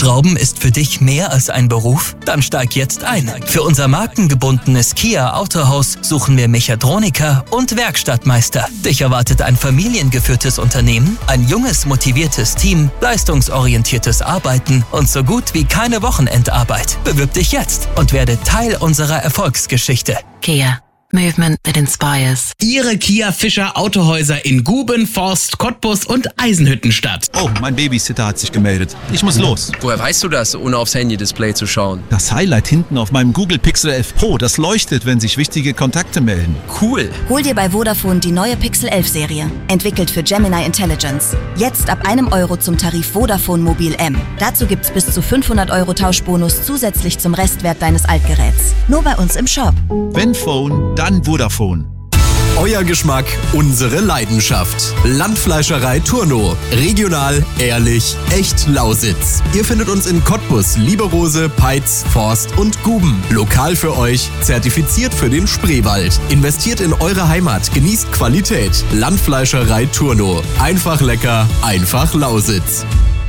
Schrauben ist für dich mehr als ein Beruf? Dann steig jetzt ein. Für unser markengebundenes Kia Autohaus suchen wir Mechatroniker und Werkstattmeister. Dich erwartet ein familiengeführtes Unternehmen, ein junges, motiviertes Team, leistungsorientiertes Arbeiten und so gut wie keine Wochenendarbeit. Bewirb dich jetzt und werde Teil unserer Erfolgsgeschichte. Kia. Movement that inspires. Ihre Kia Fischer Autohäuser in Guben, Forst, Cottbus und Eisenhüttenstadt. Oh, mein Babysitter hat sich gemeldet. Ich muss los. Woher weißt du das, ohne aufs Handy-Display zu schauen? Das Highlight hinten auf meinem Google Pixel 11 Pro, das leuchtet, wenn sich wichtige Kontakte melden. Cool. Hol dir bei Vodafone die neue Pixel 11 Serie. Entwickelt für Gemini Intelligence. Jetzt ab €1 zum Tarif Vodafone Mobil M. Dazu gibt's bis zu 500 € Tauschbonus zusätzlich zum Restwert deines Altgeräts. Nur bei uns im Shop. Wenn Phone, dann Vodafone. Euer Geschmack, unsere Leidenschaft. Landfleischerei Turno. Regional, ehrlich, echt Lausitz. Ihr findet uns in Cottbus, Lieberose, Peitz, Forst und Guben. Lokal für euch, zertifiziert für den Spreewald. Investiert in eure Heimat, genießt Qualität. Landfleischerei Turno. Einfach lecker, einfach Lausitz.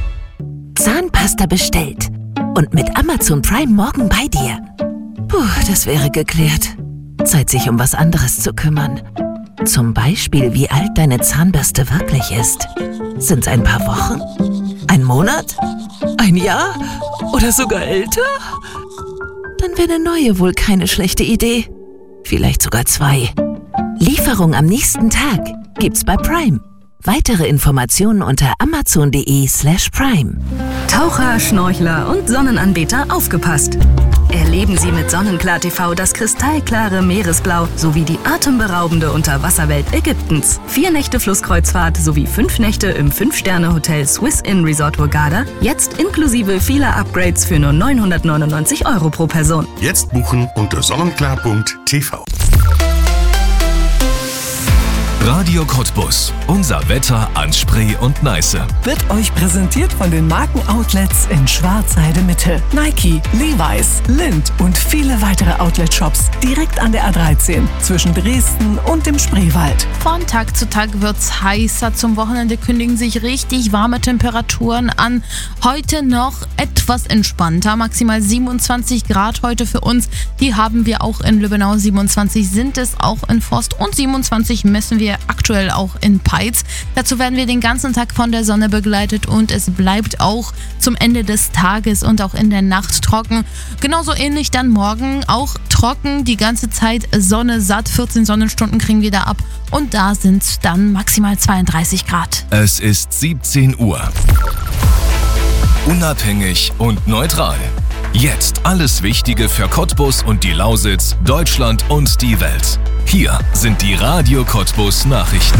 Zahnpasta bestellt. Und mit Amazon Prime morgen bei dir. Puh, das wäre geklärt. Zeit, sich um was anderes zu kümmern. Zum Beispiel, wie alt deine Zahnbürste wirklich ist. Sind's ein paar Wochen? Ein Monat? Ein Jahr? Oder sogar älter? Dann wäre eine neue wohl keine schlechte Idee. Vielleicht sogar 2. Lieferung am nächsten Tag gibt's bei Prime. Weitere Informationen unter amazon.de/prime. Taucher, Schnorchler und Sonnenanbeter aufgepasst! Erleben Sie mit Sonnenklar TV das kristallklare Meeresblau sowie die atemberaubende Unterwasserwelt Ägyptens. 4 Nächte Flusskreuzfahrt sowie 5 Nächte im 5-Sterne-Hotel Swiss Inn Resort Hurghada. Jetzt inklusive vieler Upgrades für nur 999 € pro Person. Jetzt buchen unter sonnenklar.tv. Radio Cottbus. Unser Wetter an Spree und Neiße. Wird euch präsentiert von den Markenoutlets in Schwarzheide-Mitte. Nike, Levi's, Lindt und viele weitere Outlet-Shops direkt an der A13 zwischen Dresden und dem Spreewald. Von Tag zu Tag wird's heißer. Zum Wochenende kündigen sich richtig warme Temperaturen an. Heute noch etwas entspannter. Maximal 27 Grad heute für uns. Die haben wir auch in Lübbenau. 27 sind es auch in Forst und 27 messen wir aktuell auch in Peitz. Dazu werden wir den ganzen Tag von der Sonne begleitet und es bleibt auch zum Ende des Tages und auch in der Nacht trocken. Genauso ähnlich dann morgen auch trocken, die ganze Zeit Sonne satt. 14 Sonnenstunden kriegen wir da ab und da sind dann maximal 32 Grad. Es ist 17 Uhr. Unabhängig und neutral. Jetzt alles Wichtige für Cottbus und die Lausitz, Deutschland und die Welt. Hier sind die Radio Cottbus Nachrichten.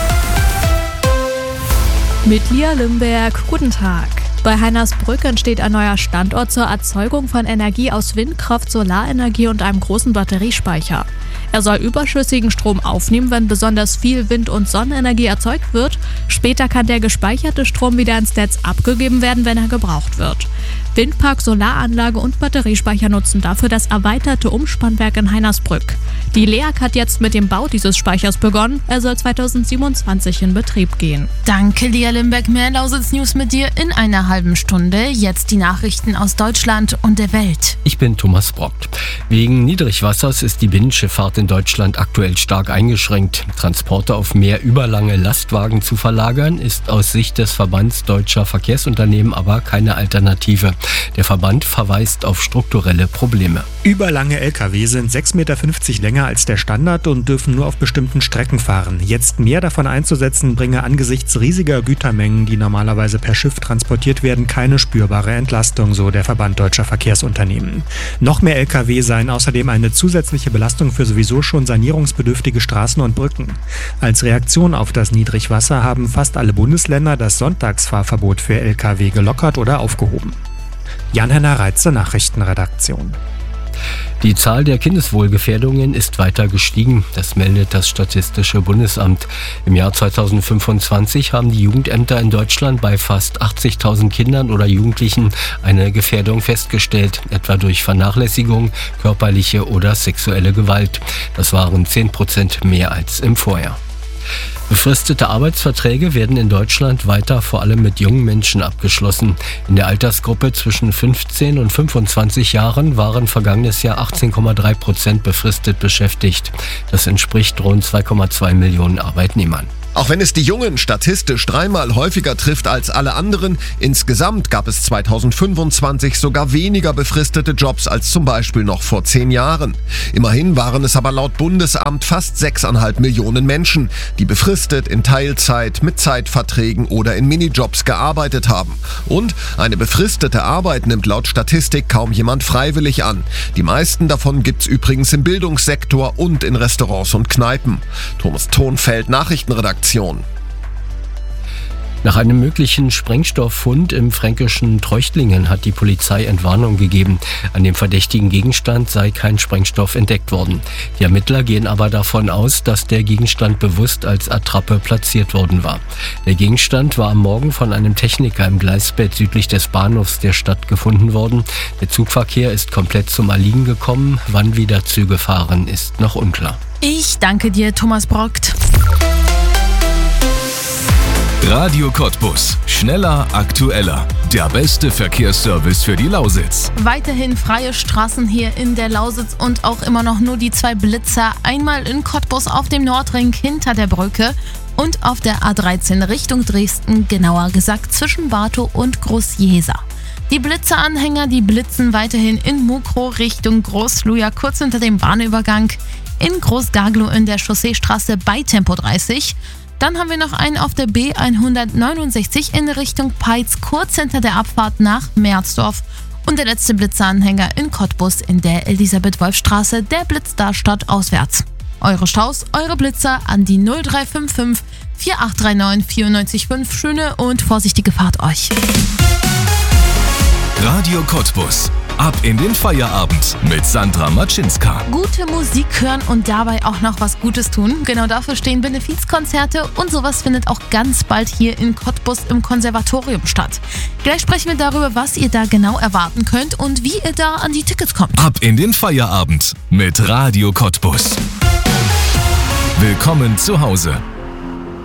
Mit Lia Limberg, guten Tag. Bei Heinersbrück entsteht ein neuer Standort zur Erzeugung von Energie aus Windkraft, Solarenergie und einem großen Batteriespeicher. Er soll überschüssigen Strom aufnehmen, wenn besonders viel Wind- und Sonnenenergie erzeugt wird. Später kann der gespeicherte Strom wieder ins Netz abgegeben werden, wenn er gebraucht wird. Windpark, Solaranlage und Batteriespeicher nutzen dafür das erweiterte Umspannwerk in Heinersbrück. Die LEAG hat jetzt mit dem Bau dieses Speichers begonnen. Er soll 2027 in Betrieb gehen. Danke, Lia Limberg. Mehr Lausitz News mit dir in einer halben Stunde. Jetzt die Nachrichten aus Deutschland und der Welt. Ich bin Thomas Brock. Wegen Niedrigwassers ist die Binnenschifffahrt in Deutschland aktuell stark eingeschränkt. Transporte auf mehr überlange Lastwagen zu verlagern, ist aus Sicht des Verbands Deutscher Verkehrsunternehmen aber keine Alternative. Der Verband verweist auf strukturelle Probleme. Überlange Lkw sind 6,50 Meter länger als der Standard und dürfen nur auf bestimmten Strecken fahren. Jetzt mehr davon einzusetzen, bringe angesichts riesiger Gütermengen, die normalerweise per Schiff transportiert werden, keine spürbare Entlastung, so der Verband Deutscher Verkehrsunternehmen. Noch mehr Lkw seien außerdem eine zusätzliche Belastung für sowieso schon sanierungsbedürftige Straßen und Brücken. Als Reaktion auf das Niedrigwasser haben fast alle Bundesländer das Sonntagsfahrverbot für Lkw gelockert oder aufgehoben. Jan-Henner Reitze, Nachrichtenredaktion. Die Zahl der Kindeswohlgefährdungen ist weiter gestiegen. Das meldet das Statistische Bundesamt. Im Jahr 2025 haben die Jugendämter in Deutschland bei fast 80.000 Kindern oder Jugendlichen eine Gefährdung festgestellt, etwa durch Vernachlässigung, körperliche oder sexuelle Gewalt. Das waren 10% mehr als im Vorjahr. Befristete Arbeitsverträge werden in Deutschland weiter vor allem mit jungen Menschen abgeschlossen. In der Altersgruppe zwischen 15 und 25 Jahren waren vergangenes Jahr 18,3% befristet beschäftigt. Das entspricht rund 2,2 Millionen Arbeitnehmern. Auch wenn es die Jungen statistisch 3-mal häufiger trifft als alle anderen, insgesamt gab es 2025 sogar weniger befristete Jobs als zum Beispiel noch vor 10 Jahren. Immerhin waren es aber laut Bundesamt fast 6,5 Millionen Menschen, die befristet in Teilzeit, mit Zeitverträgen oder in Minijobs gearbeitet haben. Und eine befristete Arbeit nimmt laut Statistik kaum jemand freiwillig an. Die meisten davon gibt's übrigens im Bildungssektor und in Restaurants und Kneipen. Thomas Thonfeld, Nachrichtenredaktion. Nach einem möglichen Sprengstofffund im fränkischen Treuchtlingen hat die Polizei Entwarnung gegeben. An dem verdächtigen Gegenstand sei kein Sprengstoff entdeckt worden. Die Ermittler gehen aber davon aus, dass der Gegenstand bewusst als Attrappe platziert worden war. Der Gegenstand war am Morgen von einem Techniker im Gleisbett südlich des Bahnhofs der Stadt gefunden worden. Der Zugverkehr ist komplett zum Erliegen gekommen. Wann wieder Züge fahren, ist noch unklar. Ich danke dir, Thomas Brockt. Radio Cottbus. Schneller, aktueller. Der beste Verkehrsservice für die Lausitz. Weiterhin freie Straßen hier in der Lausitz und auch immer noch nur die 2 Blitzer. Einmal in Cottbus auf dem Nordring hinter der Brücke und auf der A13 Richtung Dresden, genauer gesagt zwischen Bartow und Groß-Jeser. Die Blitzeranhänger, die blitzen weiterhin in Mukro Richtung Großluja, kurz hinter dem Bahnübergang, in Groß-Gaglow in der Chausseestraße bei Tempo 30. Dann haben wir noch einen auf der B169 in Richtung Peitz, kurz hinter der Abfahrt nach Merzdorf. Und der letzte Blitzeranhänger in Cottbus in der Elisabeth-Wolf-Straße, der blitzt da stadtauswärts. Eure Staus, eure Blitzer an die 0355 4839 945. Schöne und vorsichtige Fahrt euch. Radio Cottbus. Ab in den Feierabend mit Sandra Matschinska. Gute Musik hören und dabei auch noch was Gutes tun. Genau dafür stehen Benefizkonzerte und sowas findet auch ganz bald hier in Cottbus im Konservatorium statt. Gleich sprechen wir darüber, was ihr da genau erwarten könnt und wie ihr da an die Tickets kommt. Ab in den Feierabend mit Radio Cottbus. Willkommen zu Hause.